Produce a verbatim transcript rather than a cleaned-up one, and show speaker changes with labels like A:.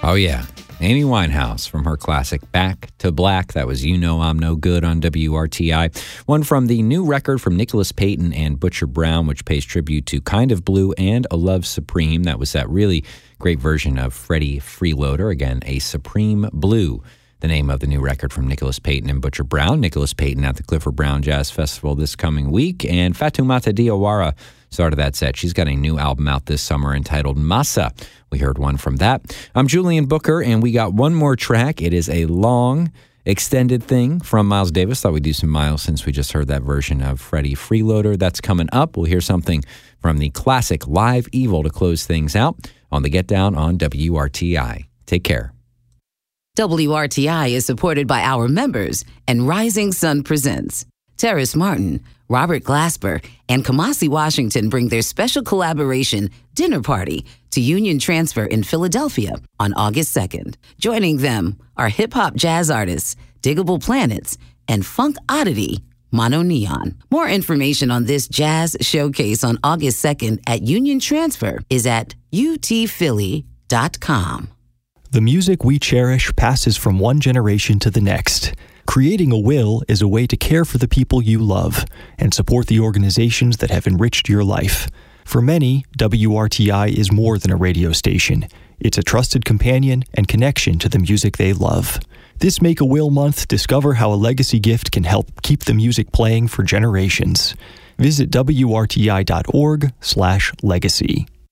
A: Oh, yeah. Amy Winehouse from her classic Back to Black. That was You Know I'm No Good on W R T I. One from the new record from Nicholas Payton and Butcher Brown, which pays tribute to Kind of Blue and A Love Supreme. That was that really great version of Freddie Freeloader. Again, A Supreme Blue, the name of the new record from Nicholas Payton and Butcher Brown. Nicholas Payton at the Clifford Brown Jazz Festival this coming week. And Fatoumata Diawara started that set. She's got a new album out this summer entitled Massa. We heard one from that. I'm Julian Booker, and we got one more track. It is a long, extended thing from Miles Davis. Thought we'd do some Miles since we just heard that version of Freddie Freeloader. That's coming up. We'll hear something from the classic Live Evil to close things out on the Get Down on W R T I. Take care.
B: W R T I is supported by our members and Rising Sun Presents. Terrace Martin, Robert Glasper, and Kamasi Washington bring their special collaboration dinner party to Union Transfer in Philadelphia on August second. Joining them are hip-hop jazz artists Diggable Planets and funk oddity Mono Neon. More information on this jazz showcase on August second at Union Transfer is at u t philly dot com.
C: The music we cherish passes from one generation to the next. Creating a will is a way to care for the people you love and support the organizations that have enriched your life. For many, W R T I is more than a radio station. It's a trusted companion and connection to the music they love. This Make a Will month, discover how a legacy gift can help keep the music playing for generations. Visit W R T I dot org slash legacy.